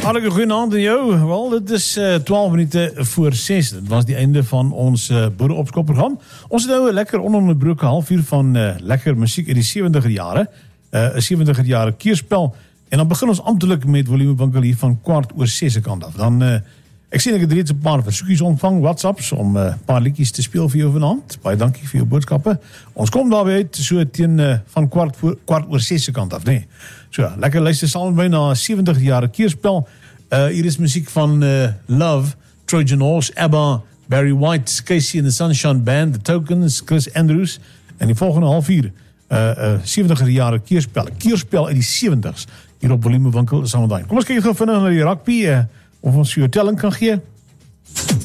Hartelijk goedenavond aan jou. Wel, het is 12 minuten voor 6. Het was die einde van ons boerenopskopprogram. Ons het nou een lekker ononderbroken half uur van lekker muziek in die 70er jaren. Een 70er jaren keerspel. En dan beginnen ons ambtelijk met volumewinkel hier van 6:15 kant af. Dan, ik zie dat ik reeds een paar verzoekjes ontvang, WhatsApps, om een paar liedjes te spelen voor jou vanavond. Baie dankie voor je boodschappen. Ons komt daarbij uit zo tegen van 6:15 kant af. Nee. Zo, lekker luister samen bij naar 70 jaren keerspel. Hier is muziek van Love, Trojan Horse, ABBA, Barry White, Casey and the Sunshine Band, The Tokens, Chris Andrews. En die volgende half uur 70 jaren keerspel. Keerspel in die 70's. Hier op volumewinkel Sanderdijk. Kom eens kijken of we naar die rugby of ons je telling kan geven.